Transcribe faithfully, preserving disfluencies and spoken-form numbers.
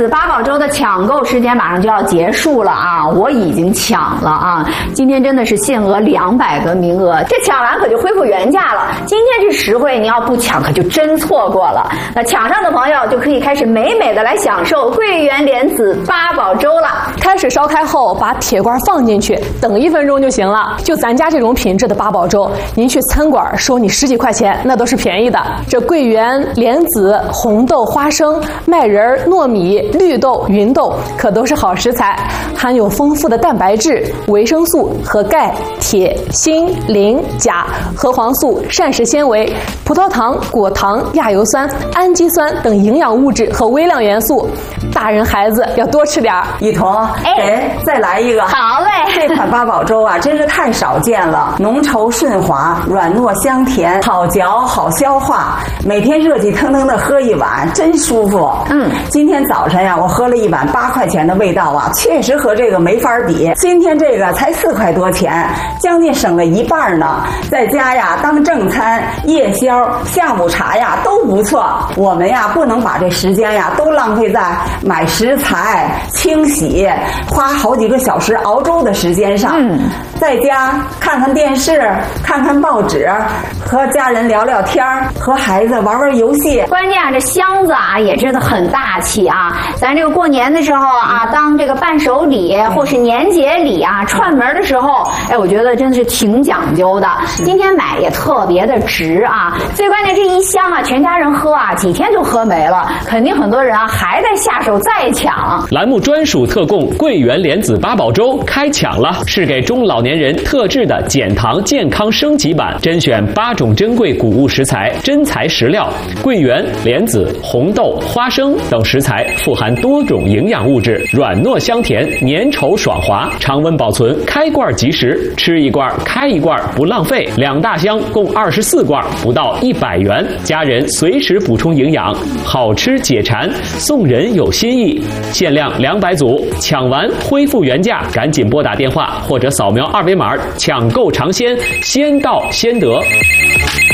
子八宝粥的抢购时间马上就要结束了啊！我已经抢了啊！今天真的是限额两百个名额，这抢完可就恢复原价了。今天是实惠，你要不抢可就真错过了。那抢上的朋友就可以开始美美的来享受桂圆莲子八宝粥了。 开水烧开后，把铁罐放进去，等一分钟就行了。就咱家这种品质的八宝粥，您去餐馆收你十几块钱，那都是便宜的。这桂圆、莲子、红豆、花生、麦仁、糯米、绿豆、芸豆可都是好食材，含有丰富的蛋白质、维生素和钙、铁、锌、磷、钾、核黄素、膳食纤维、葡萄糖、果糖、亚油酸、氨基酸等营养物质和微量元素。大人孩子要多吃点儿。 一彤，哎，再来一个。 好嘞， 这款八宝粥啊，真是太少见了，浓稠顺滑，软糯香甜，好嚼好消化，每天热气腾腾的喝一碗，真舒服。嗯，今天早晨呀，我喝了一碗八块钱的味道啊，确实和这个没法比。今天这个才四块多钱，将近省了一半呢。在家呀，当正餐、夜宵、下午茶呀都不错。我们呀，不能把这时间呀都浪费在买食材、清洗、花好几个小时熬粥的时间上。嗯，在家看看电视，看看报纸，和家人聊聊天，和孩子玩玩游戏。 关键啊，这箱子啊也真的很大气啊！咱这个过年的时候啊，当这个伴手礼或是年节礼啊，串门的时候，哎，我觉得真的是挺讲究的。今天买也特别的值啊！最关键这一箱啊，全家人喝啊，几天就喝没了，肯定很多人啊还在下手再抢。 栏目专属特供桂圆莲子八宝粥开抢了，是给中老年人特制的减糖健康升级版，甄选八种珍贵谷物食材、真材实料，桂圆、莲子、红豆、花生等食材富含多种营养物质，软糯香甜，粘稠爽滑，常温保存，开罐即食，吃一罐开一罐不浪费。两大箱共二十四罐，不到一百元，家人随时补充营养，好吃解馋，送人有新意。限量两百组，抢完恢复原价，赶紧拨打电话或者扫描二维码抢购尝鲜，先到先得。